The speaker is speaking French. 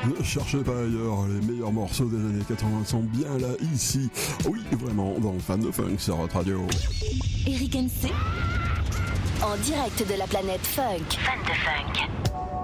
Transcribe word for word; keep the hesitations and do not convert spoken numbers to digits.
Ne cherchez pas ailleurs, les meilleurs morceaux des années quatre-vingts sont bien là, ici. Oui, vraiment, dans le Fan de Funk sur votre radio. Eric N C en direct de la planète Funk. Fan de Funk.